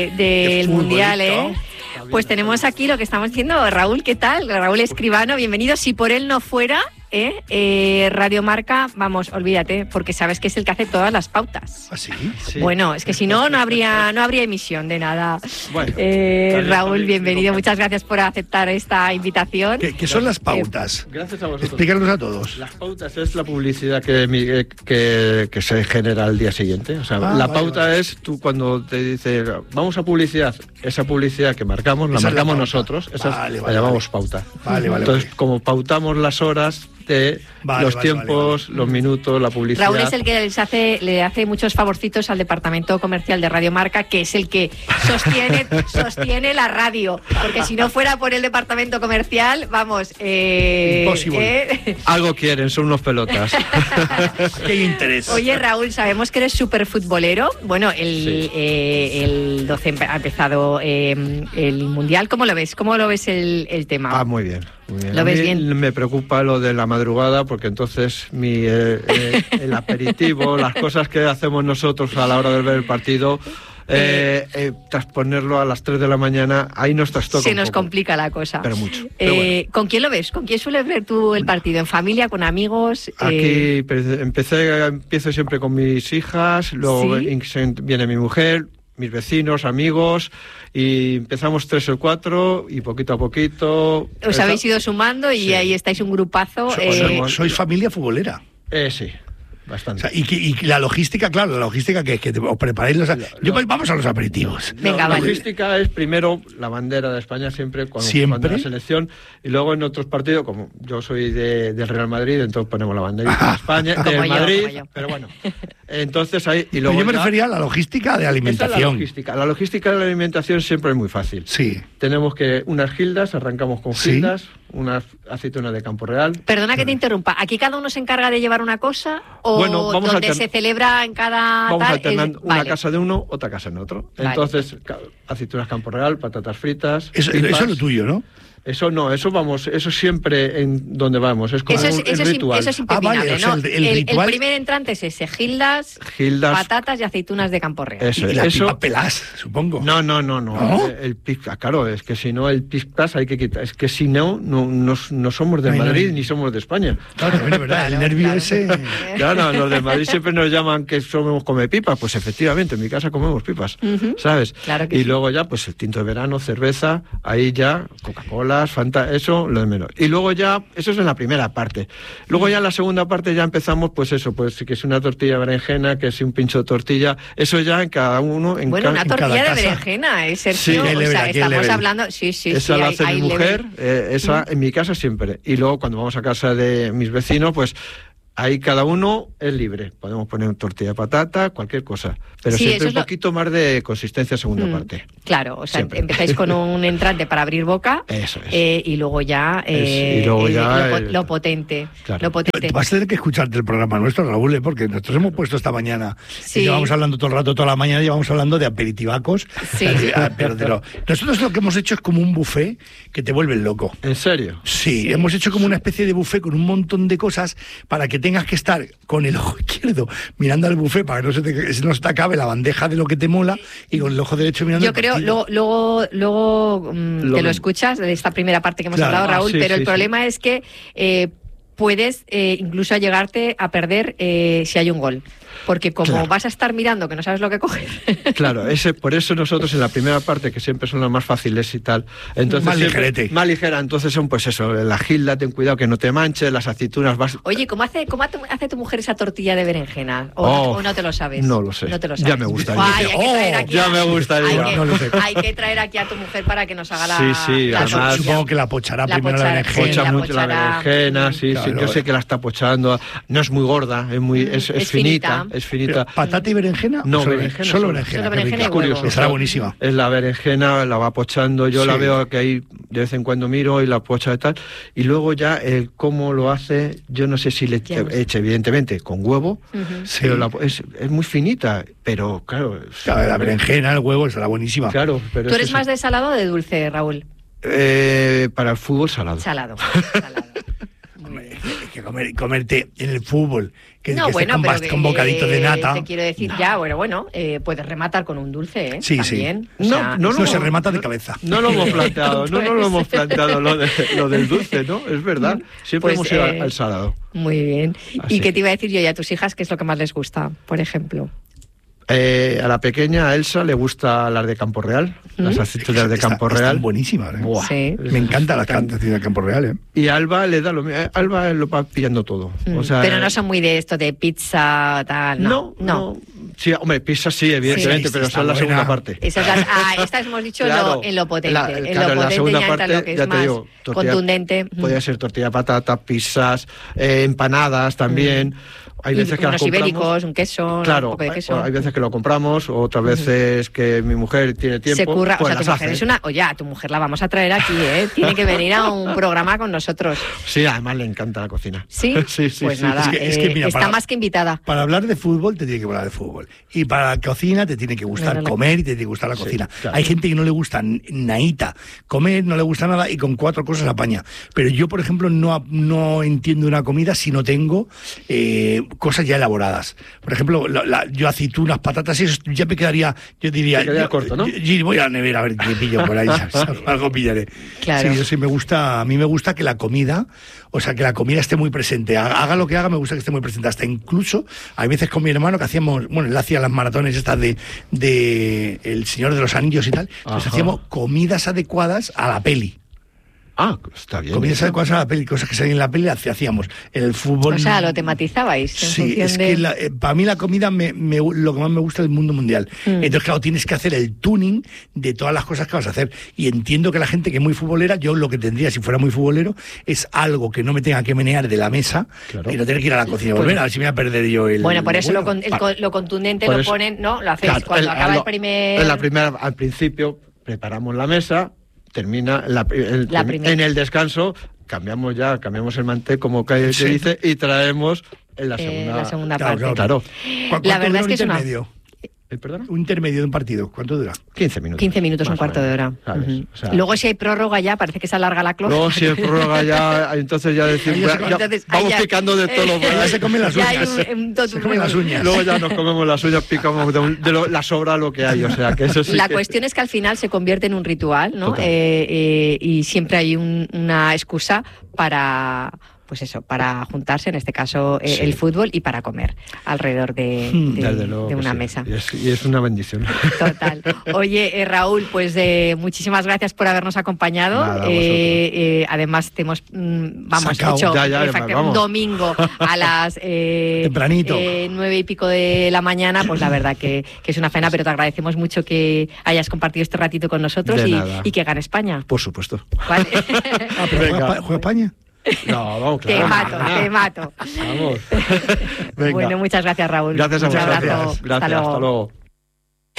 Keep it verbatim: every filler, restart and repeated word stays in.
del Mundial, ¿eh? Pues tenemos aquí lo que estamos diciendo. Raúl, ¿qué tal? Raúl Escribano, bienvenido. Si por él no fuera, ¿eh? Eh, Radio Marca, vamos, olvídate, porque sabes que es el que hace todas las pautas. ¿Ah, sí? Sí. Bueno, es que si no, no habría, no habría emisión de nada. Bueno, eh, vale, Raúl, vale, bienvenido. vale. Muchas gracias por aceptar esta invitación. ¿Qué, qué son las pautas? Gracias a vosotros. Explícanos a todos. Las pautas es la publicidad que, mi- que, que se genera al día siguiente. O sea, Ah, la vale, pauta vale. es tú cuando te dice vamos a publicidad, esa publicidad que marcamos, la Esa es la marcamos pauta. nosotros, esa es- Vale, la vale, llamamos vale. pauta. Vale, vale, Entonces, vale. como pautamos las horas de Vale, los vale, tiempos, vale, los minutos, la publicidad. Raúl es el que les hace, le hace muchos favorcitos al departamento comercial de Radio Marca, que es el que sostiene, sostiene la radio. Porque si no fuera por el departamento comercial, vamos. Eh, Imposible. eh. Algo quieren, son unos pelotas. ¿Qué interés? Oye, Raúl, sabemos que eres súper futbolero. Bueno, el, Sí. eh, el doce ha empezado eh, el Mundial. ¿Cómo lo ves? ¿Cómo lo ves el, el tema? Ah, muy bien. Muy bien. ¿Lo A ves mí bien? Me preocupa lo de la madrugada porque entonces mi eh, eh, el aperitivo, las cosas que hacemos nosotros a la hora de ver el partido, eh, eh, transponerlo a las tres de la mañana, ahí nos trastoca Se un nos poco. complica la cosa. Pero mucho. Eh, Pero bueno. ¿Con quién lo ves? ¿Con quién sueles ver tú el partido? ¿En familia, con amigos? Eh, Aquí pe- empecé, empiezo siempre con mis hijas, luego ¿Sí? in- viene mi mujer, mis vecinos, amigos, y empezamos tres o cuatro y poquito a poquito. os Esa- habéis ido sumando y Sí. ahí estáis un grupazo. So- eh, sois, sois familia futbolera. Eh, sí, O bastante. sea, y, que- y la logística, claro, la logística que, que te- os preparáis los... Yo, vamos a los aperitivos. Venga, la vale. logística es primero la bandera de España siempre cuando, ¿Siempre? cuando la selección, y luego en otros partidos, como yo soy de, del Real Madrid, entonces ponemos la bandera de España, Como del yo, Madrid, como yo. pero bueno, entonces ahí y Pero luego yo me ya- refería a la logística de esa es la alimentación. logística. La logística de la alimentación siempre es muy fácil. Sí. Tenemos que unas gildas, arrancamos con Sí. gildas, unas aceitunas de Campo Real. Perdona que te interrumpa. ¿Aquí cada uno se encarga de llevar una cosa? ¿O Bueno, vamos donde altern- se celebra en cada Vamos tal? alternando es- una vale. casa de uno, otra casa en otro. Vale. Entonces, ca- aceitunas Campo Real, patatas fritas. Eso, pipas. eso es lo tuyo, ¿no? Eso no, eso vamos, eso siempre en donde vamos, es como Eso es, un, eso, el es, ritual. eso es Ah, vale, impepinable, o sea, ¿no? el- el ritual- primer entrante es ese, gildas, Gildas, patatas y aceitunas de Campo Real. eso Y es. la Eso, pipa pelás, supongo. no, no, no, no. ¿No? El, el pisca, claro, es que si no, el piscas hay que quitar. Es que si no, no, no, no somos de Ay, no. Madrid ni somos de España. Claro, también es verdad, el Claro, nervio claro. ese... Claro, los de Madrid siempre nos llaman que somos come pipas. Pues efectivamente, en mi casa comemos pipas, Ujú. ¿sabes? Claro que y sí. luego ya, pues el tinto de verano, cerveza, ahí ya, Coca-Cola, Fanta, eso, lo de menos. Y luego ya, eso es en la primera parte. Luego ya en la segunda parte ya empezamos, pues eso, pues que es una tortilla de berenjena, que es un pincho de tortilla, eso ya en cada uno, en Bueno, ca- una en tortilla cada de casa. berenjena, ¿eh, Sergio? Sí, o qué level, sea, qué estamos level. hablando... Sí, sí, esa sí. la hay- hace hay mi level. mujer, eh, esa en mi casa siempre. Y luego cuando vamos a casa de mis vecinos, pues ahí cada uno es libre. Podemos poner tortilla de patata, cualquier cosa. Pero Sí, eso siempre es un lo- poquito más de consistencia segunda Mm, parte. Claro, o sea, Siempre. empezáis con un entrante para abrir boca Eso es. eh, y luego ya, eh, Es- y luego el- ya lo, po- el- lo potente. Claro. Lo potente. Vas a tener que escucharte el programa nuestro, Raúl, ¿eh? Porque nosotros hemos puesto esta mañana, Sí. y llevamos hablando todo el rato, toda la mañana, llevamos hablando de aperitivacos. Sí. Ah, pero de lo- nosotros lo que hemos hecho es como un buffet que te vuelve loco. ¿En serio? Sí, hemos hecho como una especie de buffet con un montón de cosas para que tengas que estar con el ojo izquierdo mirando al buffet para que no se te, no se te acabe la bandeja de lo que te mola y con el ojo derecho mirando Yo el creo, partido. luego, luego, luego mm, Lo te lo mismo. escuchas de esta primera parte que hemos Claro. hablado, Ah, Raúl, sí, pero sí, el sí. problema es que eh, puedes eh, incluso llegarte a perder eh, si hay un gol. Porque como Claro. vas a estar mirando que no sabes lo que coger. Claro, ese, por eso nosotros en la primera parte, que siempre son las más fáciles y tal, entonces Más siempre- ligerete. más ligera, entonces son pues eso, la gilda, ten cuidado que no te manches, las aceitunas vas... Oye, ¿cómo hace, cómo hace hace tu mujer esa tortilla de berenjena? ¿O, Oh, no, o no te lo sabes? no lo sé. No te lo Ya sabes. me gustaría. Ay, hay que traer Oh, aquí ya a- me gustaría. Hay que, No lo sé. hay que traer aquí a tu mujer para que nos haga la. Sí, sí, la además- tortilla. Supongo que la pochará La primero la pochara, berenjena. sí, Pocha la mucho la pochara. berenjena, sí, sí, Claro. yo sé que la está pochando, no es muy gorda, es muy es, es Es finita, finita. es finita. Pero, ¿patata y berenjena? No, ¿O solo berenjena, Solo solo. berenjena. Solo qué berenjena rica. y huevo. Curioso. Estará buenísima. Es la berenjena, la va pochando, yo la Sí. veo que ahí de vez en cuando miro y la pocha y tal, y luego ya el cómo lo hace, yo no sé si le Ya no sé. eche evidentemente con huevo, Ujú. Sí. pero la- es, es muy finita, pero claro, es- Claro, la berenjena, el huevo, estará buenísima. claro, pero ¿Tú es eres eso. más de salado o de dulce, Raúl? Eh, para el fútbol salado. Salado. salado. Muy bien. Es que que comer, comerte en el fútbol, que, no, que bueno, con, pero bast- que, con bocaditos de nata. Te quiero decir no. ya, bueno, bueno, eh, puedes rematar con un dulce, ¿eh? Sí, También. sí. O sea, No, No, no, se remata de cabeza. No lo hemos planteado, no, no lo hemos planteado lo, de, lo del dulce, ¿no? Es verdad. Siempre Pues, hemos ido eh, al, al salado. Muy bien. Así. ¿Y qué te iba a decir yo y a tus hijas qué es lo que más les gusta, por ejemplo? Eh, a la pequeña, a Elsa, le gusta las de Campo Real, ¿Mm? las aceitunas de Está- Campo están Real. buenísimas, ¿eh? Buah, Sí. Me encanta las están- cantas de Campo Real, ¿eh? Y a Alba le da lo mismo. Alba lo va pillando todo. Mm, O sea, pero no son muy de esto de pizza, tal, no. no, no. Sí, hombre, pizza sí, evidentemente, Sí, pero está son la buena. segunda parte. Esas las, ah, estas hemos dicho en, Claro, lo, en lo potente. la- en claro, lo en la potente segunda ya entra parte, lo que es ya te más digo, tortilla- contundente. Podría ser tortilla de patata, pizzas, eh, empanadas también. Hay Y veces que las unos compramos. ibéricos, un queso, Claro, un poco de hay, queso. hay veces que lo compramos, otras veces que mi mujer tiene tiempo. Se curra, pues o sea, tu las mujer hace. es una... Oye, a tu mujer la vamos a traer aquí, ¿eh? Tiene que venir a un programa con nosotros. Sí, además le encanta la cocina. ¿Sí? sí, sí, Pues sí. nada, Es que- es que, eh, mira, está para- más que invitada. Para hablar de fútbol te tiene que hablar de fútbol. Y para la cocina te tiene que gustar Bueno, la- comer y te tiene que gustar la Sí, cocina. claro. Hay gente que no le gusta n- naíta comer, no le gusta nada y con cuatro cosas apaña. Pero yo, por ejemplo, no, ap- no entiendo una comida si no tengo eh, cosas ya elaboradas. Por ejemplo, la- la- yo aceitunas, patatas y eso ya me quedaría, yo diría... Te quedaría yo, corto, ¿no? yo- yo voy a la nevera a ver qué pillo por ahí, ¿sabes? Algo pillaré. Claro. Sí, yo sí me gusta, a mí me gusta que la comida, o sea, que la comida esté muy presente. Haga haga lo que haga, me gusta que esté muy presente. Hasta incluso, hay veces con mi hermano que hacíamos, bueno, él hacía las maratones estas de, de El Señor de los Anillos y tal, entonces Ajá. hacíamos comidas adecuadas a la peli. Ah, está bien. Comidas adecuadas a la peli, cosas que salían en la peli, hace- hacíamos. En el fútbol... O sea, lo tematizabais en Sí, función es de... que la- eh, para mí la comida me, me- lo que más me gusta es el mundo mundial. Mm. Entonces, claro, tienes que hacer el tuning de todas las cosas que vas a hacer. Y entiendo que la gente que es muy futbolera, yo lo que tendría si fuera muy futbolero es algo que no me tenga que menear de la mesa Claro. y no tener que ir a la cocina y volver, a ver si me voy a perder yo el... Bueno, por eso lo, bueno. con- el co- lo contundente Por lo eso- ponen, ¿no? Lo hacéis Claro, cuando el- acaba lo- el primer... En la primera, al principio, preparamos la mesa, termina la, el- La primera. en el descanso, cambiamos ya, cambiamos el mantel, como que se Sí. dice, y traemos en la eh, segunda. la segunda Claro, parte. Claro. ¿Cu- cuánto La verdad dura es un que es una- intermedio? ¿Eh, ¿Perdona? Un intermedio de un partido, ¿cuánto dura? quince minutos. quince minutos, más un cuarto o de menos, hora. ¿sabes? Ujú. O sea, Luego si hay prórroga ya, parece que se alarga la cloja. luego si es prórroga ya, entonces ya decimos, Ahí ya ya- se- ya Entonces, ahí vamos ya- picando de todo lo Ya se comen las Ya hay uñas. un- un totum Se comen las revolutum. uñas. Luego ya nos comemos las uñas, picamos de, un- de lo- la sobra lo que hay, o sea que eso sí La que- cuestión es que al final se convierte en un ritual, ¿no? Total. Eh, eh, y siempre hay un- una excusa para, pues eso, para juntarse, en este caso eh, Sí. el fútbol, y para comer alrededor de, Hmm, de- Desde luego de que una sí. mesa. Y es, y es una bendición. Total. Oye, eh, Raúl, pues eh, muchísimas gracias por habernos acompañado. Nada, Eh, eh, además, te hemos, mm, vamos, Sacao. hecho Ya, ya, efecti- vamos. un domingo a las eh, Tempranito. eh, nueve y pico de la mañana, pues la verdad que, que es una pena, pero te agradecemos mucho que hayas compartido este ratito con nosotros De y, nada. y que gane España. Por supuesto. ¿Vale? Ah, pero Venga. juega, Espa- juega España. No, vamos, Te claro. mato, nada. te mato. Vamos. Venga. Bueno, muchas gracias, Raúl. Gracias a Un vosotros. abrazo. Gracias. Hasta luego. Hasta luego.